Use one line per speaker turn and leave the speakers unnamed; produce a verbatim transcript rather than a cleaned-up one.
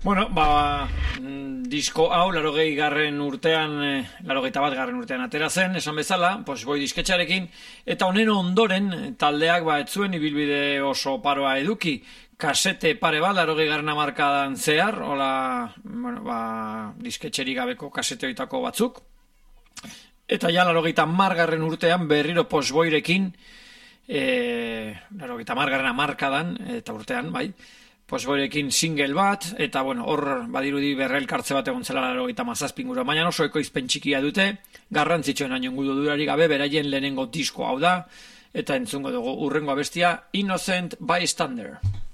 Bueno, ba, disko hau, larogei garren urtean, larogeita bat garren urtean atera zen, esan bezala, Poxboy disketxarekin, eta honen ondoren taldeak ba, etzuen ibilbide oso paroa eduki, kasete pare bat, larogei garren hamarkadan zehar, hola, bueno, ba, disketxerik gabeko kasete hoitako batzuk, eta ja, larogeita margarren urtean berriro Poxboyrekin, e, larogeita margarren hamarkadan, eta urtean, bai, Poxboyrekin single bat, eta bueno, hor badirudi berrelkartze bat egon zela larogeita mazazpi inguru, baina oso ekoizpen txikia dute, garrantzitsuena inongo dudari gabe, beraien lehenengo disko hau da, eta entzungo dugu urrengo abestia, Innocent Bystander.